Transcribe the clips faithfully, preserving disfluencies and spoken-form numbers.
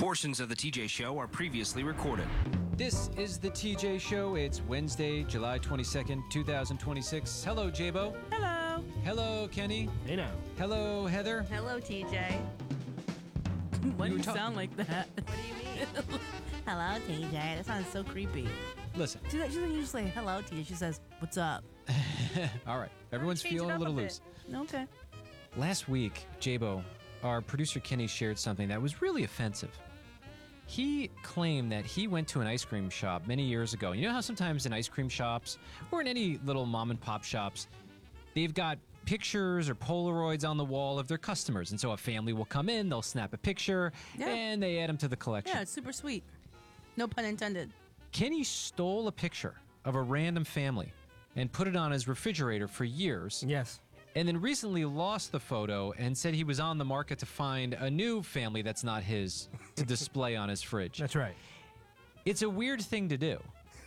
Portions of the T J Show are previously recorded. This is the T J Show. It's Wednesday, July twenty-second, twenty twenty-six. Hello, J-Bo. Hello. Hello, Kenny. Hey now. Hello, Heather. Hello, T J. Why do you talk- sound like that? What do you mean? Hello, T J. That sounds so creepy. Listen. She doesn't usually say hello, T J. She says, "What's up?" All right. Everyone's Change it feeling a up little bit. loose. Okay. Last week, J-Bo, our producer Kenny, shared something that was really offensive. He claimed that he went to an ice cream shop many years ago. You know how sometimes in ice cream shops or in any little mom and pop shops, they've got pictures or Polaroids on the wall of their customers. And so a family will come in, they'll snap a picture, Yeah. and they add them to the collection. Yeah, it's super sweet. No pun intended. Kenny stole a picture of a random family and put it on his refrigerator for years. Yes. And then recently lost the photo and said he was on the market to find a new family that's not his to display on his fridge. That's right. It's a weird thing to do.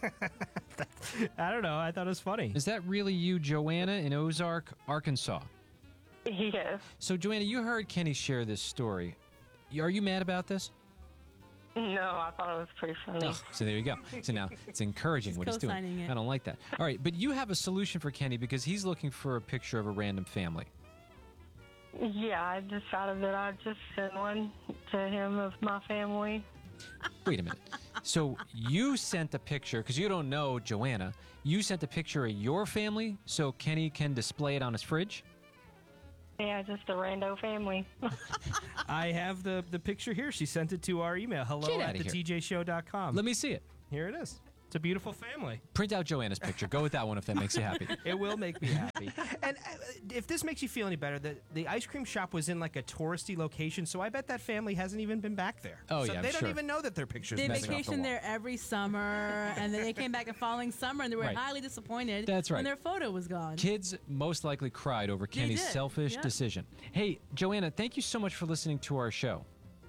I don't know. I thought it was funny. Is that really you, Joanna, in Ozark, Arkansas? Yes. So, Joanna, you heard Kenny share this story. Are you mad about this? No, I thought it was pretty funny. Oh, so there you go. So now it's encouraging He's what he's doing. co-signing it. I don't like that. All right, but you have a solution for Kenny because he's looking for a picture of a random family. Yeah, I decided that I'd just send one to him of my family. Wait a minute. So you sent a picture, because you don't know Joanna, you sent a picture of your family so Kenny can display it on his fridge? Yeah, just a rando family. I have the, the picture here. She sent it to our email. Hello Get at outta the here. T J show dot com. Let me see it. Here it is. It's a beautiful family. Print out Joanna's picture. Go with that one if that makes you happy. It will make me happy. And uh, if this makes you feel any better, the, the ice cream shop was in like a touristy location, so I bet that family hasn't even been back there. Oh, so yeah, I'm They don't sure. even know that their picture's They messing up the vacationed wall. there every summer, and then they came back the following summer, and they were Right. highly disappointed That's right. when their photo was gone. Kids most likely cried over Kenny's did, selfish yeah. decision. Hey, Joanna, thank you so much for listening to our show.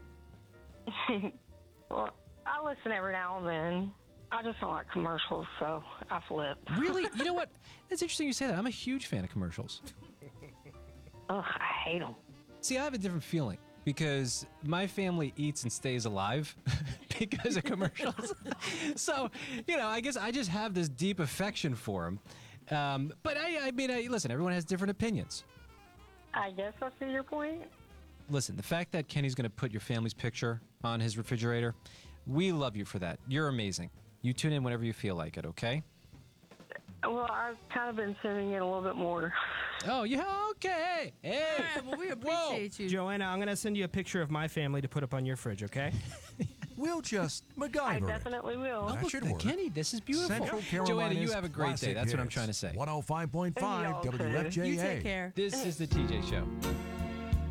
Well, I listen every now and then. I just don't like commercials, so I flip. Really? You know what? It's interesting you say that. I'm a huge fan of commercials. Ugh, I hate them. See, I have a different feeling because my family eats and stays alive because of commercials. So, you know, I guess I just have this deep affection for them. Um, but I, I mean, I, listen, everyone has different opinions. I guess I see your point. Listen, the fact that Kenny's going to put your family's picture on his refrigerator, we love you for that. You're amazing. You tune in whenever you feel like it, okay? Well, I've kind of been sending it a little bit more. Oh, yeah, okay. Hey. All right, well, we Whoa. appreciate you. Joanna, I'm going to send you a picture of my family to put up on your fridge, okay? We'll just I MacGyver it. definitely will. That Look, should work. Kenny, this is beautiful. Central Carolina's Joanna, you have a great day. classic That's what I'm hits. try to say. one oh five point five Y'all too. W F J A. You take care. This is the T J Show.